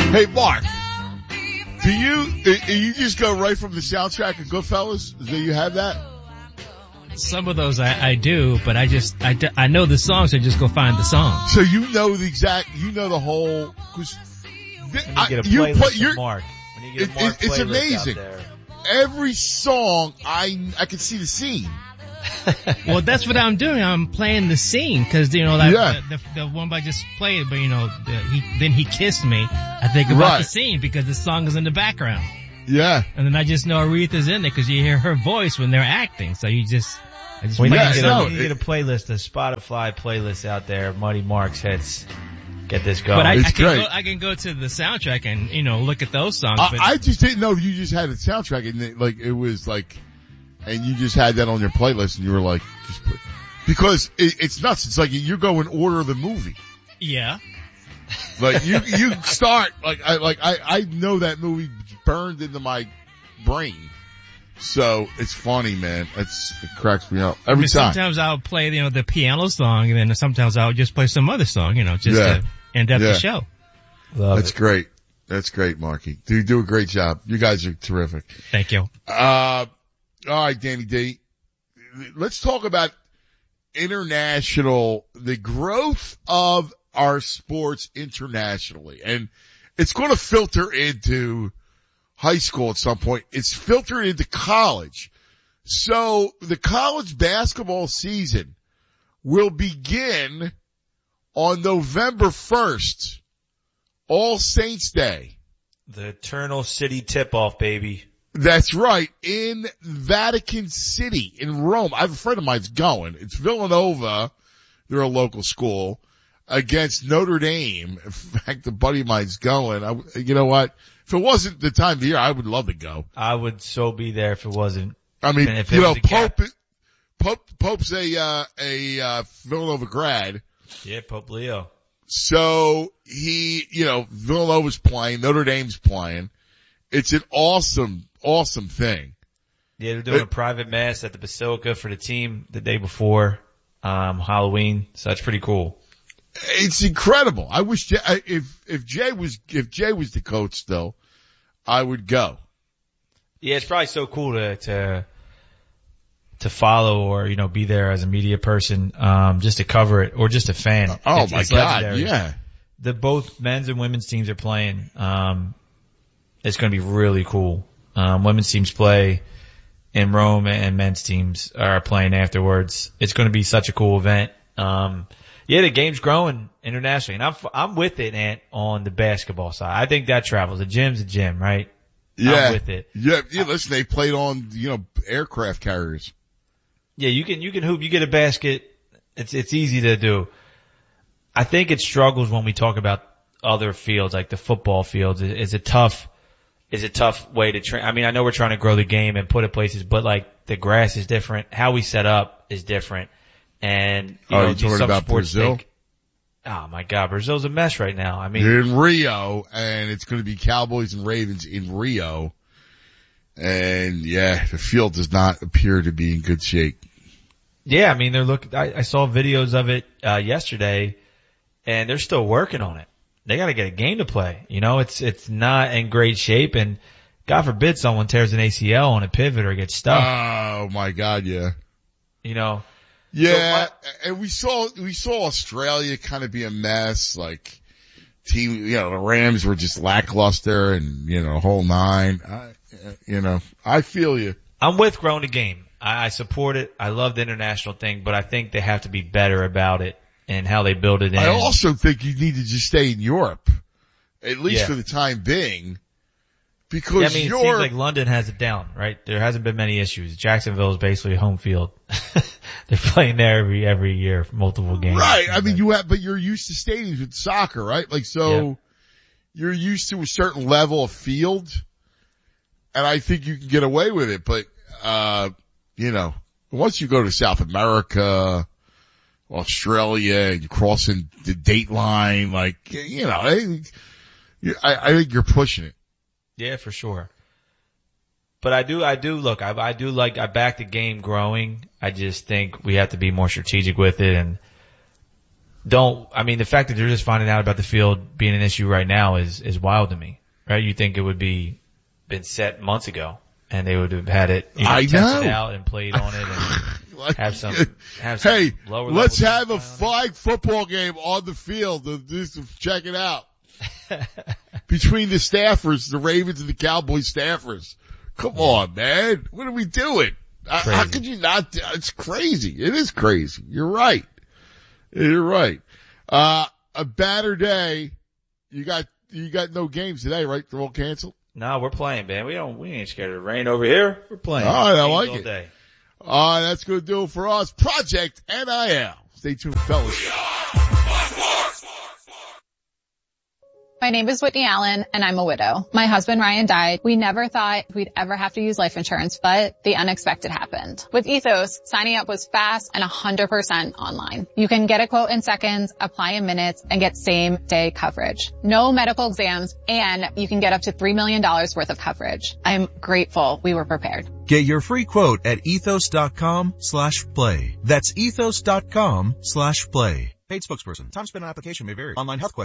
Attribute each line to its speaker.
Speaker 1: Hey, Mark, do you just go right from the soundtrack of Goodfellas? Do you have that?
Speaker 2: Some of those I do, but I know the songs, I just go find the song.
Speaker 1: So you know the whole, cause
Speaker 3: when you get a playlist of Mark. When you get a Mark
Speaker 1: it's
Speaker 3: playlist
Speaker 1: amazing.
Speaker 3: out there.
Speaker 1: Every song, I can see the scene.
Speaker 2: Well, that's what I'm doing. I'm playing the scene because the one I just played, but then he kissed me. I think about the scene because the song is in the background.
Speaker 1: Yeah.
Speaker 2: And then I just know Aretha's in there because you hear her voice when they're acting. So I just
Speaker 3: when
Speaker 2: play
Speaker 3: you get a playlist, a Spotify playlist out there, Muddy Mark's hits. Get this going.
Speaker 2: But I can go to the soundtrack and, look at those songs.
Speaker 1: I just didn't know if you just had a soundtrack and it was like, and you just had that on your playlist and you were like, because it's nuts. It's like you go in order of the movie.
Speaker 2: Yeah.
Speaker 1: Like you start, I know that movie burned into my brain. So it's funny, man. It cracks me up every time.
Speaker 2: Sometimes I'll play, the piano song and then sometimes I'll just play some other song, to end up the show.
Speaker 1: That's great. That's great, Marky. You do a great job. You guys are terrific.
Speaker 2: Thank you.
Speaker 1: All right, Danny D. Let's talk about the growth of our sports internationally. And it's going to filter into high school at some point. It's filtered into college. So the college basketball season will begin on November 1st, All Saints Day.
Speaker 3: The Eternal City tip-off, baby.
Speaker 1: That's right, in Vatican City, in Rome. I have a friend of mine's going. It's Villanova, they're a local school, against Notre Dame. In fact, a buddy of mine's going. You know what? If it wasn't the time of the year, I would love to go.
Speaker 3: I would so be there if it wasn't.
Speaker 1: I mean, Pope's a Villanova grad.
Speaker 3: Yeah, Pope Leo.
Speaker 1: So Villanova's playing, Notre Dame's playing. It's an awesome thing.
Speaker 3: Yeah, they're doing a private mass at the Basilica for the team the day before, Halloween. So that's pretty cool.
Speaker 1: It's incredible. I wish if Jay was the coach still, I would go.
Speaker 3: Yeah, it's probably so cool to follow or, be there as a media person, just to cover it or just a fan.
Speaker 1: Oh
Speaker 3: it's
Speaker 1: my God.
Speaker 3: Legendary.
Speaker 1: Yeah.
Speaker 3: Both men's and women's teams are playing. It's going to be really cool. Women's teams play in Rome and men's teams are playing afterwards. It's going to be such a cool event. Yeah, the game's growing internationally, and I'm with it, Ant, on the basketball side. I think that travels. The gym's a gym, right?
Speaker 1: Yeah.
Speaker 3: I'm with it.
Speaker 1: Yeah, listen, they played on, aircraft carriers.
Speaker 3: Yeah, you can hoop, you get a basket. It's easy to do. I think it struggles when we talk about other fields, like the football fields. It's a tough way to train. I mean, I know we're trying to grow the game and put it places, but like the grass is different. How we set up is different. And,
Speaker 1: you're talking about Brazil?
Speaker 3: Oh my God, Brazil's a mess right now. I mean,
Speaker 1: you're in Rio, and it's going to be Cowboys and Ravens in Rio. And yeah, the field does not appear to be in good shape.
Speaker 3: Yeah, I mean, I saw videos of it, yesterday, and they're still working on it. They gotta get a game to play. It's not in great shape, and God forbid someone tears an ACL on a pivot or gets stuck.
Speaker 1: Oh my God, yeah.
Speaker 3: Yeah,
Speaker 1: and we saw Australia kind of be a mess, like team, the Rams were just lackluster and, the whole nine. I feel you.
Speaker 3: I'm with growing the game. I support it. I love the international thing, but I think they have to be better about it and how they build it in.
Speaker 1: I also think you need to just stay in Europe, at least for the time being. Because
Speaker 3: it seems like London has it down, right? There hasn't been many issues. Jacksonville is basically home field. They're playing there every year for multiple games.
Speaker 1: Right. I mean, but you're used to stadiums with soccer, right? You're used to a certain level of field, and I think you can get away with it. But, once you go to South America, Australia, and you're crossing the date line, I think you're pushing it.
Speaker 3: Yeah, for sure. But I do I back the game growing. I just think we have to be more strategic with it. And the fact that they're just finding out about the field being an issue right now is wild to me, right? You think it would been set months ago and they would have had it, tested out and played on it and have some
Speaker 1: hey,
Speaker 3: lower
Speaker 1: let's have a flag football game on the field to check it out. Between the staffers, the Ravens and the Cowboys staffers. Come on, man. What are we doing? How could you not? It's crazy. It is crazy. You're right. You're right. A banner day. You got no games today, right? They're all canceled?
Speaker 3: No, we're playing, man. We ain't scared of the rain over here. We're playing.
Speaker 1: All right, I like it.
Speaker 3: Day.
Speaker 1: All right, that's going to do it for us. Project NIL. Stay tuned, fellas.
Speaker 4: My name is Whitney Allen, and I'm a widow. My husband, Ryan, died. We never thought we'd ever have to use life insurance, but the unexpected happened. With Ethos, signing up was fast and 100% online. You can get a quote in seconds, apply in minutes, and get same-day coverage. No medical exams, and you can get up to $3 million worth of coverage. I'm grateful we were prepared.
Speaker 5: Get your free quote at ethos.com/play. That's ethos.com/play. Paid spokesperson. Time spent on application may vary. Online health questions.